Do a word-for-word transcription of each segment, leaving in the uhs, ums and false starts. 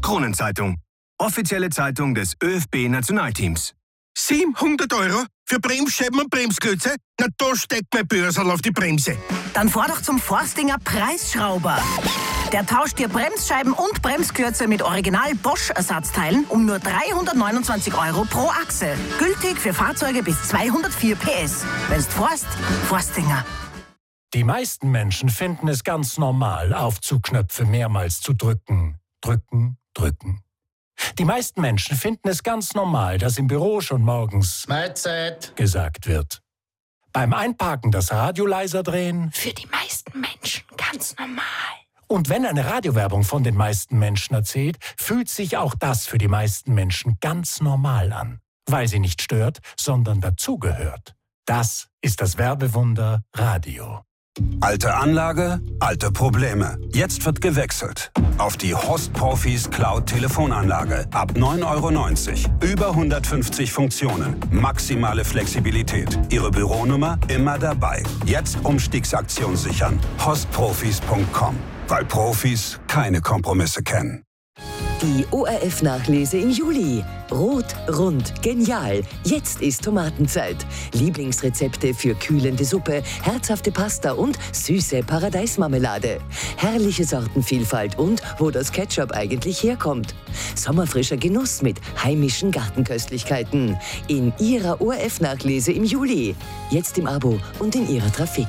Kronenzeitung. Offizielle Zeitung des ÖFB-Nationalteams. siebenhundert Euro für Bremsscheiben und Bremsklötze? Na, da steckt mein Börsal auf die Bremse. Dann fahr doch zum Forstinger Preisschrauber. Der tauscht dir Bremsscheiben und Bremsklötze mit Original Bosch-Ersatzteilen um nur dreihundertneunundzwanzig Euro pro Achse. Gültig für Fahrzeuge bis zweihundertvier P S. Wenn's forst, Forstinger. Die meisten Menschen finden es ganz normal, Aufzugknöpfe mehrmals zu drücken. Drücken, drücken. Die meisten Menschen finden es ganz normal, dass im Büro schon morgens Mahlzeit gesagt wird. Beim Einparken das Radio leiser drehen. Für die meisten Menschen ganz normal. Und wenn eine Radiowerbung von den meisten Menschen erzählt, fühlt sich auch das für die meisten Menschen ganz normal an. Weil sie nicht stört, sondern dazugehört. Das ist das Werbewunder Radio. Alte Anlage, alte Probleme. Jetzt wird gewechselt. Auf die Host Profis Cloud Telefonanlage. Ab neun Euro neunzig. Über hundertfünfzig Funktionen. Maximale Flexibilität. Ihre Büronummer immer dabei. Jetzt Umstiegsaktion sichern. host profis punkt com. Weil Profis keine Kompromisse kennen. Die O R F-Nachlese im Juli. Rot, rund, genial. Jetzt ist Tomatenzeit. Lieblingsrezepte für kühlende Suppe, herzhafte Pasta und süße Paradeismarmelade. Herrliche Sortenvielfalt und wo das Ketchup eigentlich herkommt. Sommerfrischer Genuss mit heimischen Gartenköstlichkeiten. In Ihrer O R F-Nachlese im Juli. Jetzt im Abo und in Ihrer Trafik.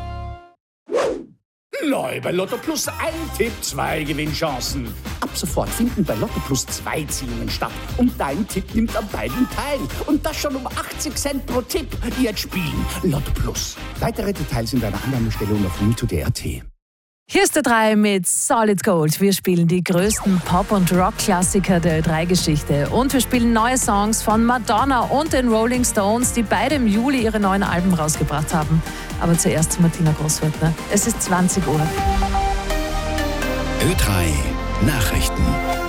Neu bei Lotto Plus ein Tipp, zwei Gewinnchancen. Ab sofort finden bei Lotto Plus zwei Ziehungen statt. Und dein Tipp nimmt an beiden teil. Und das schon um achtzig Cent pro Tipp. Jetzt spielen Lotto Plus. Weitere Details in deiner Annahmestellung auf win punkt d punkt a t. Hier ist der drei mit Solid Gold. Wir spielen die größten Pop- und Rock-Klassiker der Ö drei Geschichte. Und wir spielen neue Songs von Madonna und den Rolling Stones, die beide im Juli ihre neuen Alben rausgebracht haben. Aber zuerst zu Martina Großwörtner. Es ist zwanzig Uhr. Ö drei Nachrichten.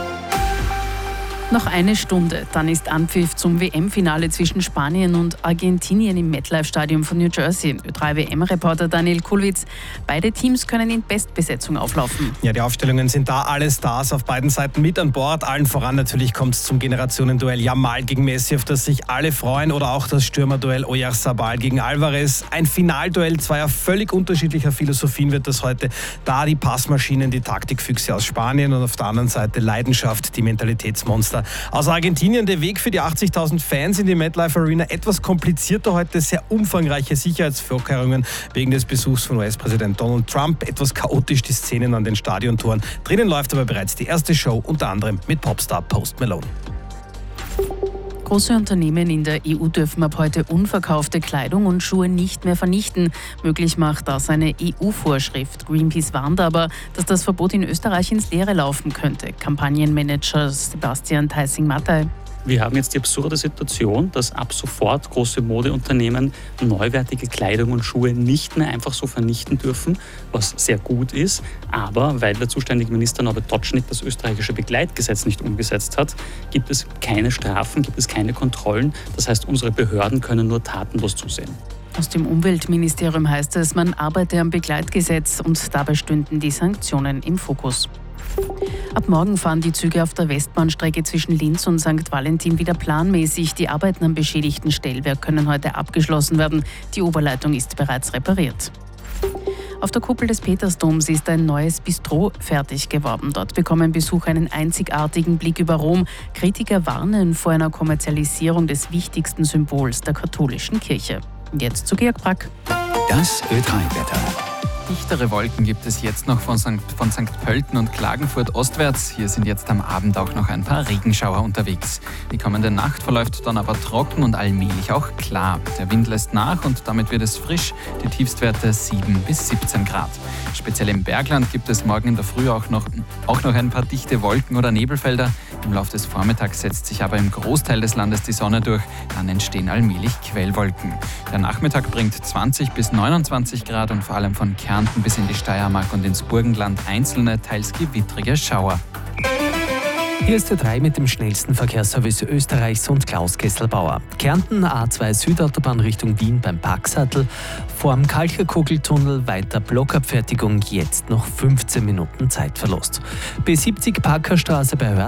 Noch eine Stunde, dann ist Anpfiff zum W M-Finale zwischen Spanien und Argentinien im MetLife-Stadion von New Jersey. Ö drei W M-Reporter Daniel Kulwitz. Beide Teams können in Bestbesetzung auflaufen. Ja, die Aufstellungen sind da, alle Stars auf beiden Seiten mit an Bord. Allen voran natürlich kommt es zum Generationenduell Yamal gegen Messi, auf das sich alle freuen. Oder auch das Stürmerduell Oyarzabal gegen Alvarez. Ein Finalduell zweier völlig unterschiedlicher Philosophien wird das heute. Da die Passmaschinen, die Taktikfüchse aus Spanien und auf der anderen Seite Leidenschaft, die Mentalitätsmonster aus Argentinien. Der Weg für die achtzigtausend Fans in die MetLife Arena etwas komplizierter heute. Sehr umfangreiche Sicherheitsvorkehrungen wegen des Besuchs von U S-Präsident Donald Trump. Etwas chaotisch die Szenen an den Stadiontoren. Drinnen läuft aber bereits die erste Show, unter anderem mit Popstar Post Malone. Große Unternehmen in der E U dürfen ab heute unverkaufte Kleidung und Schuhe nicht mehr vernichten. Möglich macht das eine E U-Vorschrift. Greenpeace warnt aber, dass das Verbot in Österreich ins Leere laufen könnte. Kampagnenmanager Sebastian Theissing-Mattei. Wir haben jetzt die absurde Situation, dass ab sofort große Modeunternehmen neuwertige Kleidung und Schuhe nicht mehr einfach so vernichten dürfen, was sehr gut ist. Aber weil der zuständige Minister Norbert Totschnig das österreichische Begleitgesetz nicht umgesetzt hat, gibt es keine Strafen, gibt es keine Kontrollen. Das heißt, unsere Behörden können nur tatenlos zusehen. Aus dem Umweltministerium heißt es, man arbeite am Begleitgesetz und dabei stünden die Sanktionen im Fokus. Ab morgen fahren die Züge auf der Westbahnstrecke zwischen Linz und Sankt Valentin wieder planmäßig. Die Arbeiten am beschädigten Stellwerk können heute abgeschlossen werden. Die Oberleitung ist bereits repariert. Auf der Kuppel des Petersdoms ist ein neues Bistro fertig geworden. Dort bekommen Besucher einen einzigartigen Blick über Rom. Kritiker warnen vor einer Kommerzialisierung des wichtigsten Symbols der katholischen Kirche. Jetzt zu Georg Brack. Das Ö drei Wetter. Dichtere Wolken gibt es jetzt noch von Sankt von Sankt Pölten und Klagenfurt ostwärts. Hier sind jetzt am Abend auch noch ein paar Regenschauer unterwegs. Die kommende Nacht verläuft dann aber trocken und allmählich auch klar. Der Wind lässt nach und damit wird es frisch. Die Tiefstwerte sieben bis siebzehn Grad. Speziell im Bergland gibt es morgen in der Früh auch noch, auch noch ein paar dichte Wolken oder Nebelfelder. Im Laufe des Vormittags setzt sich aber im Großteil des Landes die Sonne durch. Dann entstehen allmählich Quellwolken. Der Nachmittag bringt zwanzig bis neunundzwanzig Grad und vor allem von Kärnten bis in die Steiermark und ins Burgenland einzelne, teils gewittrige Schauer. Hier ist der drei mit dem schnellsten Verkehrsservice Österreichs und Klaus Kesselbauer. Kärnten A zwei Südautobahn Richtung Wien beim Parksattel. Vorm Kalcherkugeltunnel weiter Blockabfertigung, jetzt noch fünfzehn Minuten Zeitverlust. B siebzig Parkerstraße bei Hörth